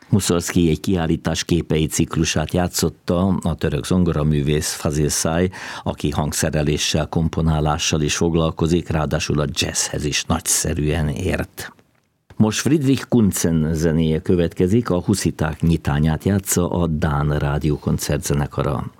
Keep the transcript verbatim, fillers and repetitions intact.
Mussorgsky egy kiállítás képei ciklusát játszotta a török zongoraművész Fazil Say, aki hangszereléssel, komponálással is foglalkozik, ráadásul a jazzhez is nagyszerűen ért. Most Friedrich Kuntzen zenéje következik, a Husziták nyitányát játsza a Dán Rádió koncertzenekara.